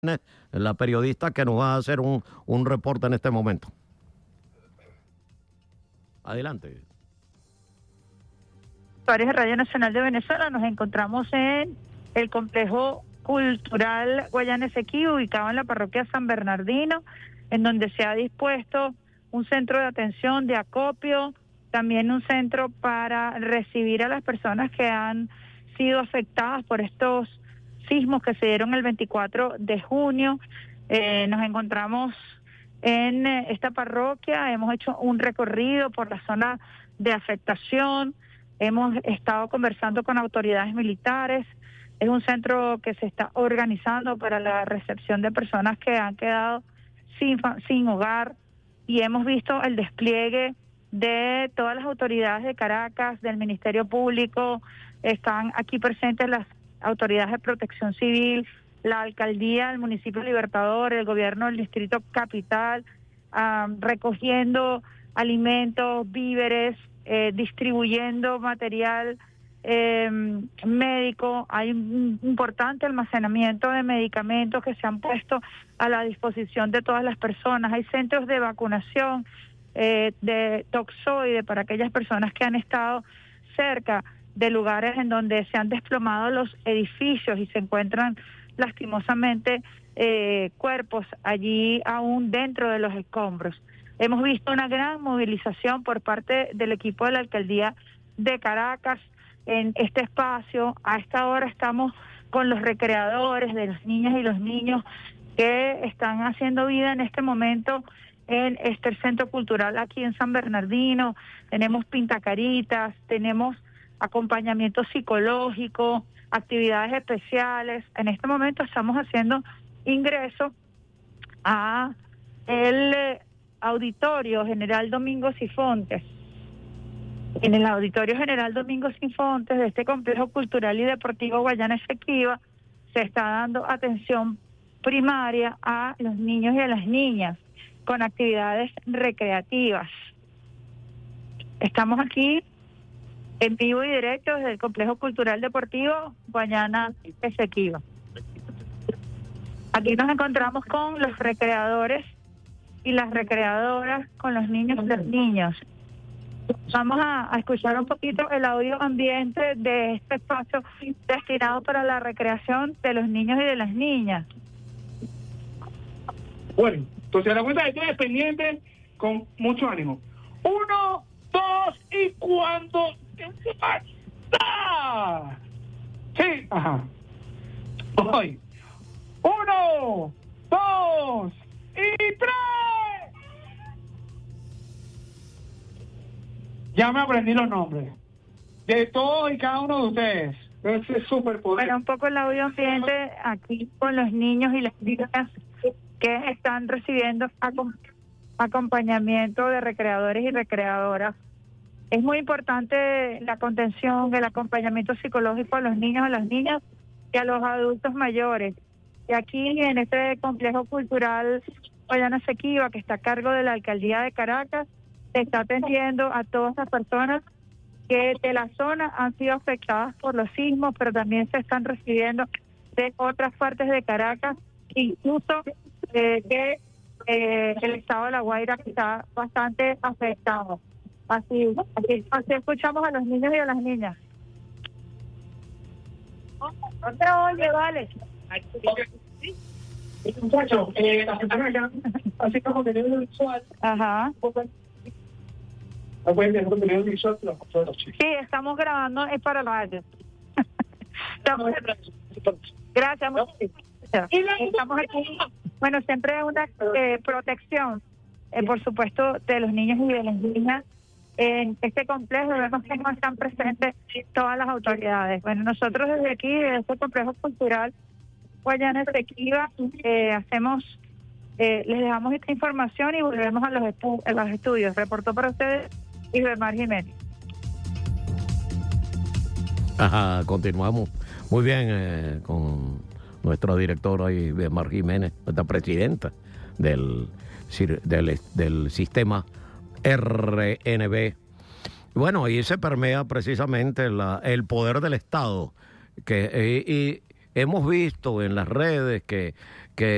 la periodista que nos va a hacer un reporte en este momento. Adelante. De Radio Nacional de Venezuela, nos encontramos en el complejo cultural Guayana Esequiba, ubicado en la parroquia San Bernardino, en donde se ha dispuesto un centro de atención, de acopio, también un centro para recibir a las personas que han sido afectadas por estos sismos que se dieron el 24 de junio. Nos encontramos en esta parroquia, hemos hecho un recorrido por la zona de afectación, hemos estado conversando con autoridades militares. Es un centro que se está organizando para la recepción de personas que han quedado sin hogar, y hemos visto el despliegue de todas las autoridades de Caracas, del Ministerio Público. Están aquí presentes las autoridades de protección civil, la alcaldía del municipio Libertador, el gobierno del distrito capital, recogiendo alimentos, víveres, distribuyendo material médico. Hay un importante almacenamiento de medicamentos que se han puesto a la disposición de todas las personas. Hay centros de vacunación de toxoide para aquellas personas que han estado cerca de lugares en donde se han desplomado los edificios y se encuentran lastimosamente cuerpos allí aún dentro de los escombros. Hemos visto una gran movilización por parte del equipo de la alcaldía de Caracas en este espacio. A esta hora estamos con los recreadores de las niñas y los niños que están haciendo vida en este momento en este centro cultural aquí en San Bernardino. Tenemos pintacaritas, tenemos acompañamiento psicológico, actividades especiales. En este momento estamos haciendo ingreso a el Auditorio General Domingo Sifontes. En el Auditorio General Domingo Sifontes de este complejo cultural y deportivo Guayana Esequiba se está dando atención primaria a los niños y a las niñas con actividades recreativas. Estamos aquí en vivo y directo desde el complejo cultural deportivo Guayana Esequiba. Aquí nos encontramos con los recreadores y las recreadoras, con los niños y los niños. Vamos a escuchar un poquito el audio ambiente de este espacio destinado para la recreación de los niños y de las niñas. Bueno, entonces a la cuenta de todos pendientes, con mucho ánimo. 1, 2 y cuando ¡ah! Sí, ajá. Voy. 1, 2 y 3. Ya me aprendí los nombres de todos y cada uno de ustedes. Ese es súper poder. Bueno, un poco el audio ambiente aquí con los niños y las niñas que están recibiendo acompañamiento de recreadores y recreadoras. Es muy importante la contención, el acompañamiento psicológico a los niños, a las niñas y a los adultos mayores. Y aquí en este complejo cultural Guayana Esequiba, que está a cargo de la alcaldía de Caracas, se está atendiendo a todas las personas que de la zona han sido afectadas por los sismos, pero también se están recibiendo de otras partes de Caracas, incluso de el estado de La Guaira, que está bastante afectado. Así escuchamos a los niños y a las niñas. No te oye, vale. Okay. Muchachos, las personas ya así como contenido visual. Ajá. Pueden tener contenido visual, pero los chicos. Sí, estamos grabando, es para radio. Gracias, muchas gracias. Estamos aquí. Bueno, siempre es una protección, por supuesto, de los niños y de las niñas. En este complejo vemos cómo están presentes todas las autoridades. Bueno, nosotros desde aquí, desde este complejo cultural Guayana Esequiba, les dejamos esta información y volvemos a los estudios. Reportó para ustedes Ibermar Jiménez. Ajá, continuamos. Muy bien, con nuestra directora Ibermar Jiménez, nuestra presidenta del sistema RNB. Bueno, ahí se permea precisamente el poder del Estado, y hemos visto en las redes que